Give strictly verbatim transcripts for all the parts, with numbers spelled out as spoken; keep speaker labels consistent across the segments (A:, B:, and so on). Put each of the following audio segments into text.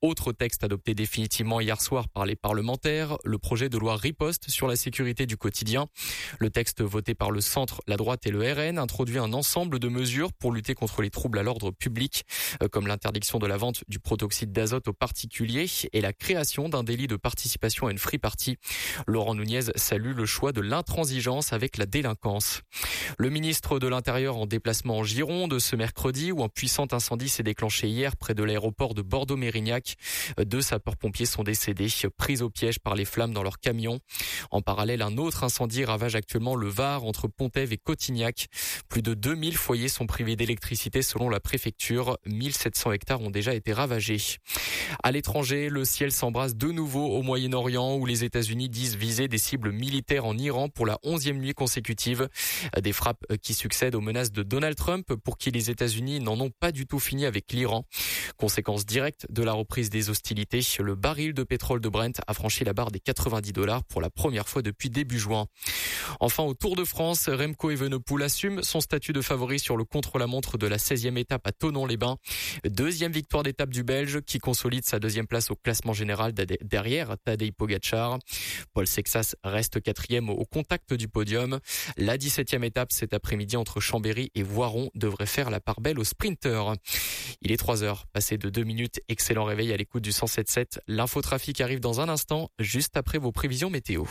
A: Autre texte adopté définitivement hier soir par les parlementaires, le projet de loi riposte sur la sécurité du quotidien. Le texte voté par le centre, la droite et le R N introduit un ensemble de mesures pour lutter contre les troubles à l'ordre public, comme l'interdiction de la vente du protoxyde d'azote aux particuliers et la création d'un délit de participation à une free party. Laurent Nunez salue le choix de l'intransigeance avec la délinquance. Le ministre de l'Intérieur en déplacement en Gironde ce mercredi où un puissant incendie s'est déclenché hier près de l'aéroport de Bordeaux-Mérignac. Deux sapeurs-pompiers sont décédés, pris au piège par les flammes dans leur camion. En parallèle, un autre incendie ravage actuellement le Var entre Pontève et Cotignac. Plus de deux mille foyers sont privés d'électricité selon la préfecture. mille sept cents hectares ont déjà été ravagés. À l'étranger, le ciel s'embrase de nouveau au Moyen-Orient où les États-Unis disent viser des cibles militaires en Iran pour la onzième nuit consécutive. Des frappes qui succèdent aux menaces de Donald Trump pour qui les États-Unis n'en ont pas du tout fini avec l'Iran. Conséquence directe de la reprise des hostilités, le baril de pétrole de Brent a franchi la barre des quatre-vingt-dix dollars pour la première fois depuis début juin. Enfin, au Tour de France, Remco Evenepoel assume son statut de favori sur le contre-la-montre de la seizième étape à Thonon-les-Bains. Deuxième victoire d'étape du Belge qui consolide sa deuxième place au classement général derrière Tadej Pogačar. Paul Sexas reste quatrième au contact du podium. La dix-septième étape cet après-midi entre Chambéry et Voiron devrait faire la part belle aux sprinteurs. Il est trois heures, passé de deux minutes, excellent réveil à l'écoute du cent sept sept. L'infotrafic arrive dans un instant, juste après vos prévisions météo.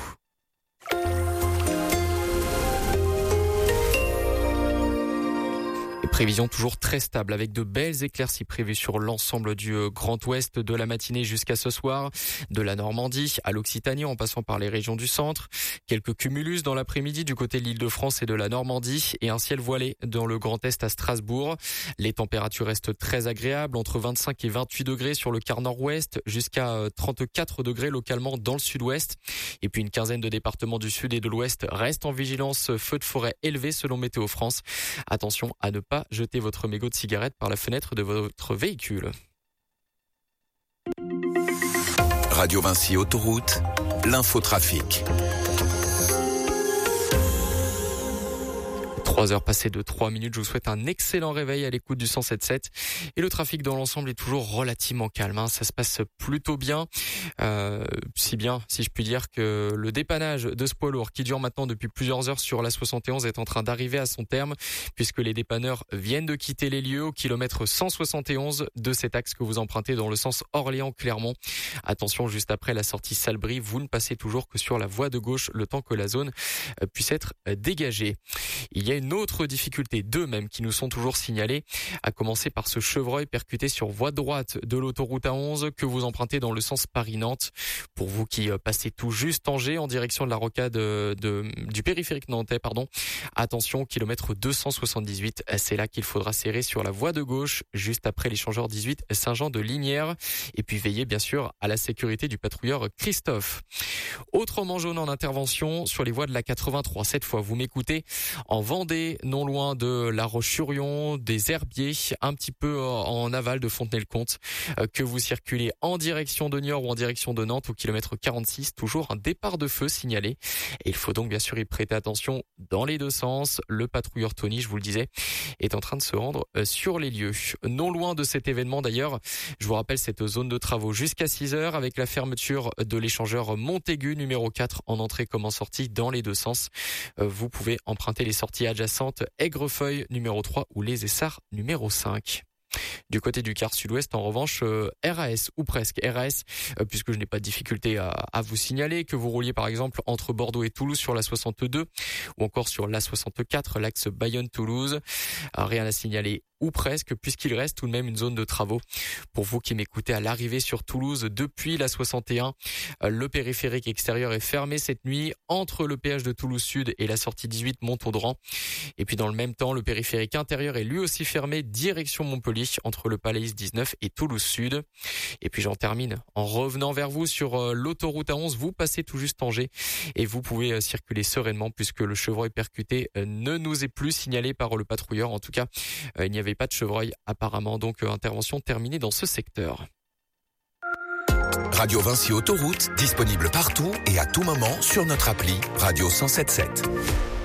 A: Prévision toujours très stable avec de belles éclaircies prévues sur l'ensemble du Grand Ouest de la matinée jusqu'à ce soir, de la Normandie à l'Occitanie en passant par les régions du centre. Quelques cumulus dans l'après-midi du côté de l'Île-de-France et de la Normandie et un ciel voilé dans le Grand Est à Strasbourg. Les températures restent très agréables entre vingt-cinq et vingt-huit degrés sur le quart nord-ouest jusqu'à trente-quatre degrés localement dans le sud-ouest. Et puis une quinzaine de départements du sud et de l'ouest restent en vigilance feu de forêt élevé selon Météo France. Attention à ne pas jetez votre mégot de cigarette par la fenêtre de votre véhicule.
B: Radio Vinci Autoroute, l'infotrafic.
A: trois heures passées de trois minutes, je vous souhaite un excellent réveil à l'écoute du cent sept sept. Et le trafic dans l'ensemble est toujours relativement calme, hein. Ça se passe plutôt bien, euh, si bien, si je puis dire, que le dépannage de ce poids lourd qui dure maintenant depuis plusieurs heures sur la soixante et onze est en train d'arriver à son terme, puisque les dépanneurs viennent de quitter les lieux au kilomètre cent soixante et onze de cet axe que vous empruntez dans le sens Orléans-Clermont. Attention, juste après la sortie Salbris, vous ne passez toujours que sur la voie de gauche le temps que la zone puisse être dégagée. Il y a une autre difficulté, deux même, qui nous sont toujours signalées, à commencer par ce chevreuil percuté sur voie droite de l'autoroute A onze que vous empruntez dans le sens Paris-Nantes. Pour vous qui passez tout juste Angers en direction de la rocade de, de, du périphérique nantais, pardon, attention, kilomètre deux cent soixante-dix-huit, c'est là qu'il faudra serrer sur la voie de gauche, juste après l'échangeur dix-huit Saint-Jean de Linières. Et puis veillez bien sûr à la sécurité du patrouilleur Christophe. Autrement jaune en intervention sur les voies de la quatre-vingt-trois. Cette fois, vous m'écoutez, en Vendée, non loin de La Roche-sur-Yon, des Herbiers, un petit peu en aval de Fontenay-le-Comte, que vous circulez en direction de Niort ou en direction de Nantes au kilomètre quarante-six, toujours un départ de feu signalé. Et il faut donc bien sûr y prêter attention dans les deux sens. Le patrouilleur Tony, je vous le disais, est en train de se rendre sur les lieux. Non loin de cet événement d'ailleurs, je vous rappelle cette zone de travaux jusqu'à six heures avec la fermeture de l'échangeur Montaigu numéro quatre en entrée comme en sortie dans les deux sens. Vous pouvez emprunter les sorties adjacentes Aigrefeuille numéro trois ou les Essarts numéro cinq. Du côté du quart sud-ouest, en revanche, euh, R A S ou presque R A S, euh, puisque je n'ai pas de difficulté à, à vous signaler que vous rouliez par exemple entre Bordeaux et Toulouse sur la soixante-deux ou encore sur la soixante-quatre, l'axe Bayonne-Toulouse. Euh, rien à signaler ou presque, puisqu'il reste tout de même une zone de travaux. Pour vous qui m'écoutez à l'arrivée sur Toulouse depuis la soixante et un, euh, le périphérique extérieur est fermé cette nuit entre le péage de Toulouse Sud et la sortie dix-huit Montaudoran. Et puis dans le même temps, le périphérique intérieur est lui aussi fermé direction Montpellier entre le Palais dix-neuf et Toulouse Sud. Et puis j'en termine en revenant vers vous sur euh, l'autoroute A onze. Vous passez tout juste Angers et vous pouvez euh, circuler sereinement puisque le chevreuil percuté euh, ne nous est plus signalé par le patrouilleur. En tout cas, euh, il n'y avait pas de chevreuil apparemment, donc euh, intervention terminée dans ce secteur.
B: Radio Vinci Autoroute, disponible partout et à tout moment sur notre appli Radio cent soixante-dix-sept.